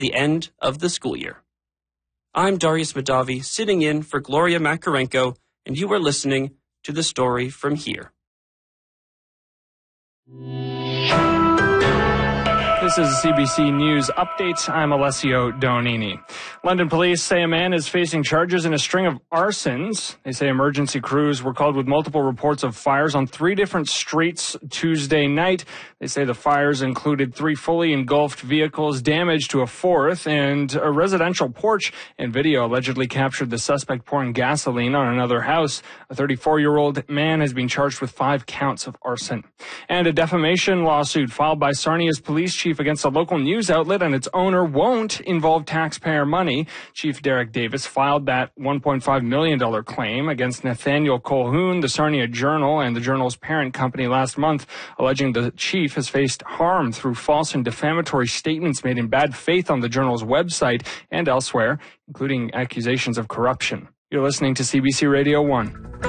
the end of the school year. I'm Darius Madavi, sitting in for Gloria Makarenko, and you are listening to The Story from Here. This is CBC News Updates. I'm Alessio Donini. London police say a man is facing charges in a string of arsons. They say emergency crews were called with multiple reports of fires on 3 different streets Tuesday night. They say the fires included 3 fully engulfed vehicles, damage to a 4th, and a residential porch. And video allegedly captured the suspect pouring gasoline on another house. A 34-year-old man has been charged with 5 counts of arson. And a defamation lawsuit filed by Sarnia's police chief against a local news outlet and its owner won't involve taxpayer money. Chief Derek Davis filed that $1.5 million claim against Nathaniel Colquhoun, the Sarnia Journal, and the Journal's parent company last month, alleging the chief has faced harm through false and defamatory statements made in bad faith on the Journal's website and elsewhere, including accusations of corruption. You're listening to CBC Radio 1.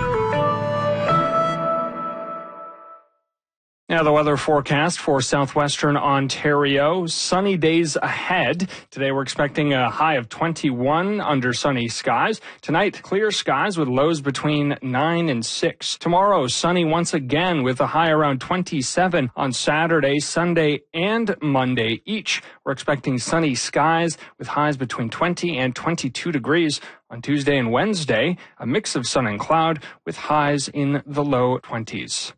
Now, the weather forecast for southwestern Ontario. Sunny days ahead. Today, we're expecting a high of 21 under sunny skies. Tonight, clear skies with lows between 9 and 6. Tomorrow, sunny once again with a high around 27. On Saturday, Sunday, and Monday each, we're expecting sunny skies with highs between 20 and 22 degrees. On Tuesday and Wednesday, a mix of sun and cloud with highs in the low 20s.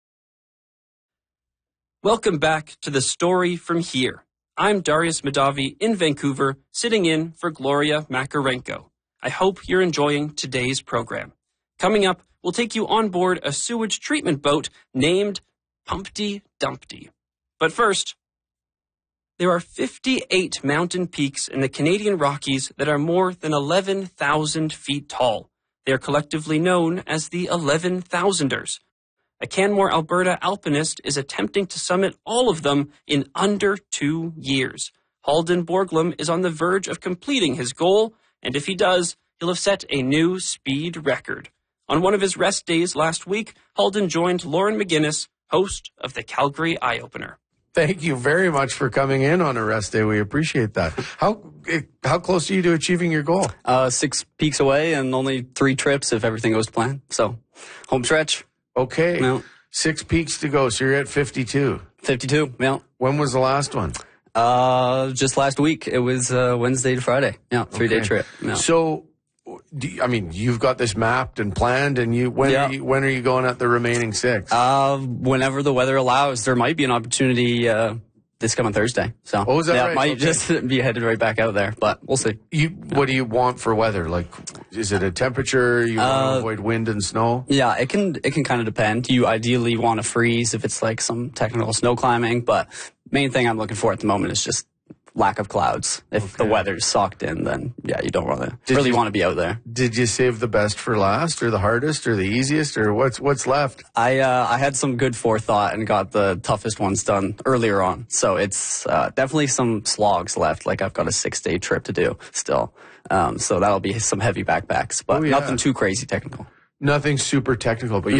Welcome back to The Story from Here. I'm Darius Madavi in Vancouver, sitting in for Gloria Makarenko. I hope you're enjoying today's program. Coming up, we'll take you on board a sewage treatment boat named Humpty Dumpty. But first, there are 58 mountain peaks in the Canadian Rockies that are more than 11,000 feet tall. They are collectively known as the 11,000ers. A Canmore, Alberta alpinist is attempting to summit all of them in under 2 years. Halden Borglum is on the verge of completing his goal, and if he does, he'll have set a new speed record. On one of his rest days last week, Halden joined Lauren McGinnis, host of the Calgary Eye Opener. Thank you very much for coming in on a rest day. We appreciate that. How close are you to achieving your goal? 6 peaks away and only 3 trips if everything goes to plan. So, home stretch. Okay. No. 6 peaks to go, so you're at 52. 52, yeah. When was the last one? Just last week. It was Wednesday to Friday. Yeah, 3-day trip. Yeah. So, you've got this mapped and planned, and when are you going at the remaining 6? Whenever the weather allows. There might be an opportunity this coming Thursday. So, is that right? Might just be headed right back out there, but we'll see. What do you want for weather? Like, is it a temperature? You want to avoid wind and snow? Yeah, it can kind of depend. You ideally want to freeze if it's like some technical snow climbing, but main thing I'm looking for at the moment is just lack of clouds. If the weather's socked in, then you don't want to be out there. Did you save the best for last, or the hardest, or the easiest, or what's left? I had some good forethought and got the toughest ones done earlier on. So it's definitely some slogs left. Like I've got a 6-day trip to do still. So that'll be some heavy backpacks, but nothing too crazy technical. Nothing super technical, but a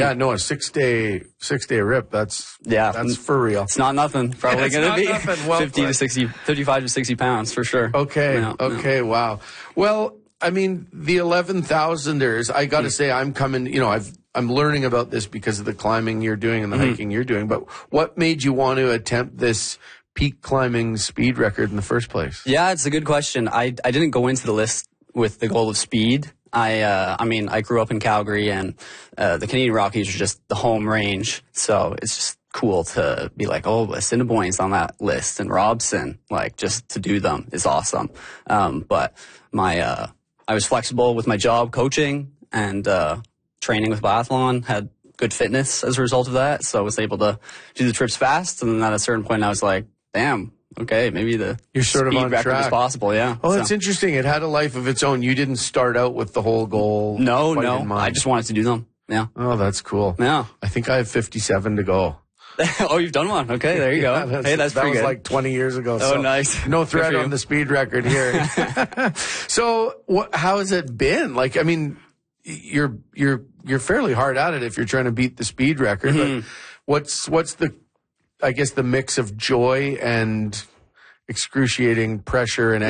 6-day rip. That's for real. It's not nothing. Probably going to be well 55 to 60 pounds for sure. Okay. Wow. Well, I mean, the 11,000ers, I got to say, I'm coming, I'm learning about this because of the climbing you're doing and the hiking you're doing, but what made you want to attempt this peak climbing speed record in the first place? Yeah, it's a good question. I didn't go into the list with the goal of speed. I grew up in Calgary, and the Canadian Rockies are just the home range, so it's just cool to be like, Assiniboine's on that list, and Robson, like, just to do them is awesome. But I was flexible with my job, coaching, and training with biathlon, had good fitness as a result of that, so I was able to do the trips fast, and then at a certain point I was like, damn, okay, maybe you're sort of on track. Is possible, yeah. Oh, that's interesting. It had a life of its own. You didn't start out with the whole goal. No. I just wanted to do them. Yeah. Oh, that's cool. Yeah. I think I have 57 to go. Oh, you've done one. Okay, there you go. That's pretty good. That was like 20 years ago. Oh, so nice. No threat on the speed record here. So, how has it been? Like, I mean, you're fairly hard at it if you're trying to beat the speed record. But what's the mix of joy and excruciating pressure and